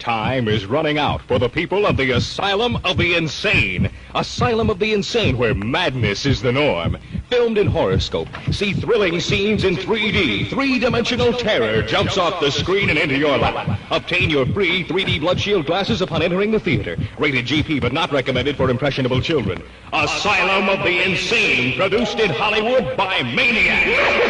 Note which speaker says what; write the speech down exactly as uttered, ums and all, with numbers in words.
Speaker 1: Time is running out for the people of the Asylum of the Insane. Asylum of the Insane, where madness is the norm. Filmed in Horoscope. See thrilling scenes in three D. Three-dimensional terror jumps off the screen and into your lap. Obtain your free three D blood shield glasses upon entering the theater. Rated G P, but not recommended for impressionable children. Asylum of the Insane, produced in Hollywood by Maniac.